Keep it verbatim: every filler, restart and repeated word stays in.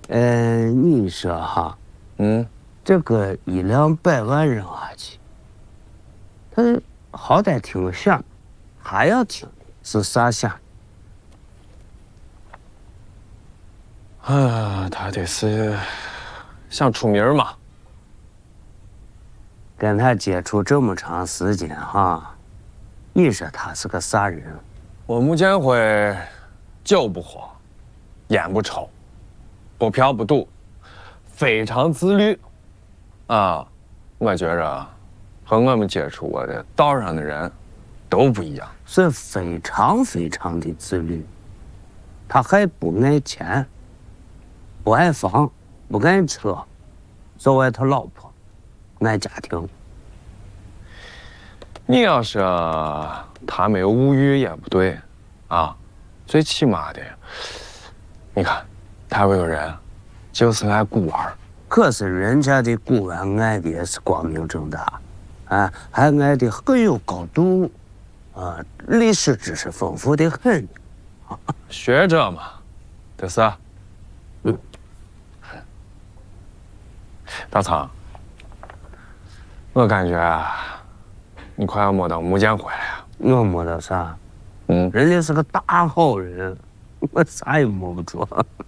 呃，你说哈， 嗯， 这个一两百万扔下去，他好歹听响，还要听的是啥响？ 啊，他得是想出名嘛。 跟他接触这么长时间哈，你说他是个啥人？ 我穆建辉，酒不喝，烟不抽，不嫖不赌，非常自律。啊，我觉着和我们接触过的道上的人都不一样。 是非常非常的自律，他还不爱钱，不爱房，不爱车，就爱他老婆，爱家庭。 你要是他没有物欲也不对，啊，最起码的，你看，他有个人就是爱古玩。 可是人家的古玩爱的是光明正大，啊，还爱的很有高度，啊，历史知识丰富的很。 学者嘛，对是。 嗯。 大仓，我感觉啊，你快要摸到穆建辉了。 我摸到啥？嗯，人家是个大好人，我啥也摸不着。